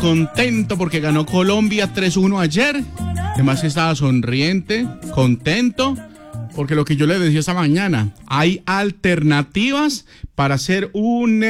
contento porque ganó Colombia 3-1 ayer. Además que estaba sonriente, contento, porque lo que yo le decía esta mañana, hay alternativas para hacer un